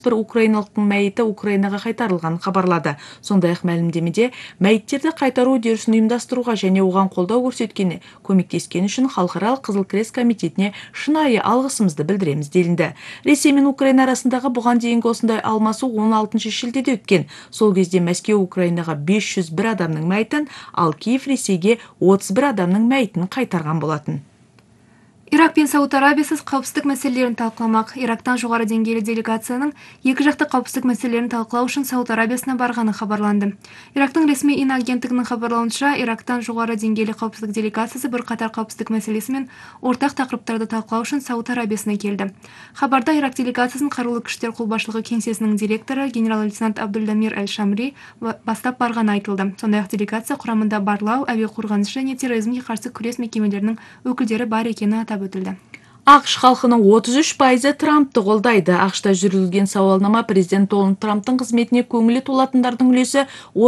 бір украиналықтың мәйіті Украинаға қайтарылғанын хабарлады. Сондай-ақ мәлімдемеде мәйіттерді қайтару үдерісін ұйымдастыруға және оған қолдау көрсеткені, көмектескені үшін Халықаралық Қызыл Крест комитетіне шынайы алғысымызды білдіреміз делінді. Ресей мен Украина арасындағы бұған дейінгі осындай алмасу 16 шілдеде өткен. Сол кезде Мәскеу Украинаға 501 адамның мәйітін, ал Киев Ресейге 31 адамның мәйітін қайтарған болатын. Ирак пен Сауд Арабиясы қауіпсіздік мәселелерін талқыламақ. Ирактан жоғары деңгейлі делегацияның екі жақты қауіпсіздік мәселелерін талқылау үшін Сауд Арабиясына барғаны хабарланды. Ирактың ресми ИНА агенттігінің хабарлауынша, Ирактан жоғары деңгейлі қауіпсіздік делегациясы бірқатар қауіпсіздік мәселесі мен ортақ тақырыптарды талқылау үшін Сауд Арабиясына келді. Хабарда Ирак делегациясын қарулы күштер қолбасшылығы кеңсесінің директоры генерал-лейтенант Абдулдамир Аль-Шамри бастап барғаны айтылды. Сондай-ақ делегация құрамында барлау, әуе қорғанысы және терроризмге қарсы күрес мекемелерінің өкілдері бар екені атап өтілді. ақш халқының 33% Трампты қолдайды. ақшта жүргізілген сауалнама президент Дональд Трамптың қызметіне көңілі толатындардың үлесі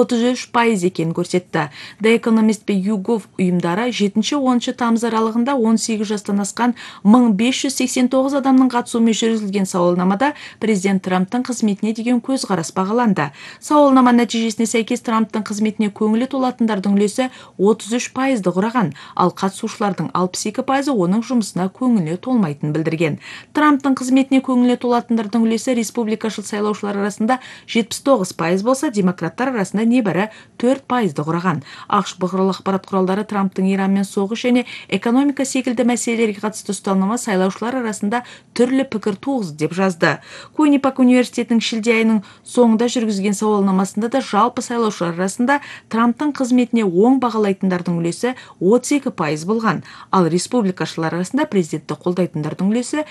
33% екенін көрсетті. The Economist пен YouGov ұйымдары 7-10 тамыз аралығында 18 жастан асқан 1589 адамның қатысуымен жүргізілген сауалнамада президент Трамптың қызметіне деген көзқарас бағаланды. Сауалнама нәтижесіне сәйкес Трамптың қызметіне көңілі толатындардың үлесі 33%-ды құраған, ал қатысушылардың 62%-ы оның жұмысына көңілі толмайтын білдірген. Трамптың қызметіне көңілі толатындардың үлесі республикашыл сайлаушылар арасында 79% болса, демократтар арасында небәрі 4%-ды құраған. ақш бұқаралық ақпарат құралдары Трамптың Иранмен соғыс және экономика секілді мәселелерге қатысты ұстанымы сайлаушылар арасында түрлі пікір туғызды деп жазды. Куиннипек университетінің шілде айының соңында жүргізген сауалнамасында да жалпы сайлаушылар арасында Трамптың қызметіне оң бағалайтындардың үлесі 32% болған, ал республикашылар арасында президентті қолдайтындардың үлесі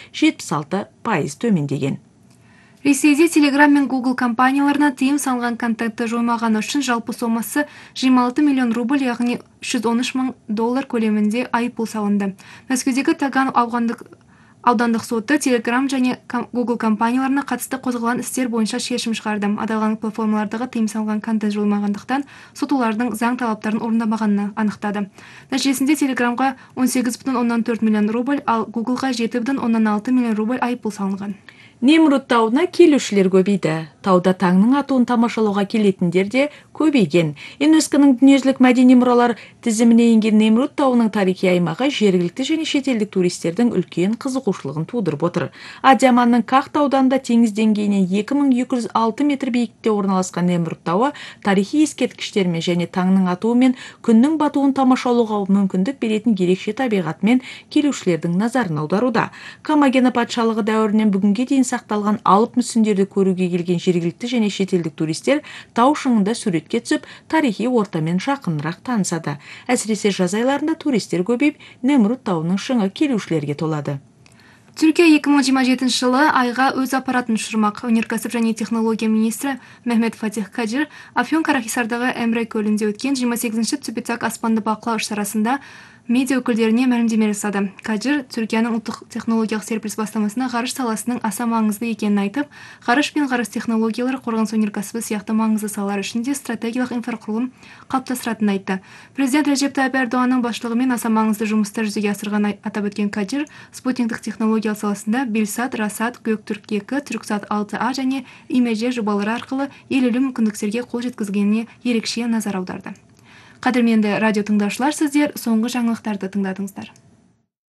76% төмендеген. Ресейде Telegram мен Google компанияларына тыйым салынған контентті жоймағаны үшін жалпы сомасы 26 миллион рубль, яғни $113 мың көлемінде айыппұл салынды. Мәскеудегі Таган аудандық соты Telegram және Google компанияларына қатысты қозғалған істер бойынша шешім шығарды. Аталған платформалардағы тыйым салынған контент жойылмағандықтан сот олардың заң талаптарын орындамағанын анықтады. Нәтижесінде Telegramға 18,4 миллион рубль, ал Googleға 7,6 миллион рубль айыппұл салынған. Немрут тауына келушілер көбейді. Тауда таңның атуын тамашалауға келетіндер де көбейген. ЮНЕСКО-ның дүниежүзілік мәдени мұралар тізіміне енген Немрут тауының тарихи аймағы жергілікті және шетелдік туристердің үлкен қызығушылығын тудырып отыр. Адиаманның Кахта ауданында теңіз деңгейінен 2206 метр биіктікте орналасқан Немрут тауы тарихи ескерткіштермен және таңның атуы мен күннің батуын тамашалауға мүмкіндік беретін ерекше табиғатымен келушілердің назарын аударуда. Комагена патшалығы дәуірінен бүгінге дейін сақталған алып мүсіндерді көруге келген жергілікті және шетелдік туристер тау шыңында суретке түсіп, тарихи ортамен жақынырақ танысады. Әсіресе жаз айларында туристер көбейіп, Немрут тауының шыңы келушілерге толады. Түркия 2027 жылы айға өз аппаратын ұшырмақ. Өнеркәсіп және технология министрі Мехмет Фатих Каджир Афьон-Карахисардағы Эмре көлінде өткен 28-ші Цупицак аспанды бақылау шарасында медиа өкілдеріне мәлімдеме жасады. Каджир Түркияның ұлттық технологиялық серпіліс бастамасына ғарыш саласының аса маңызды екенін айтып, ғарыш пен ғарыш технологиялары қорғаныс өнеркәсібі сияқты маңызды салалар ішінде стратегиялық инфрақұрылым қалыптастыратынын айтты. Президент Режеп Тайып Эрдоғанның басшылығымен аса маңызды жұмыстар жүзеге асырғанын атап өткен Каджир, спутниктік технология саласында Белсат, Расат, Göktürk-2, Түрксат 6А және Имеже жобалары арқылы елеулі мүмкіндіктерге қол жеткізгеніне ерекше назар аударды. Қадірменді радио тыңдаушылар, сіздер соңғы жаңалықтарды тыңдадыңыздар.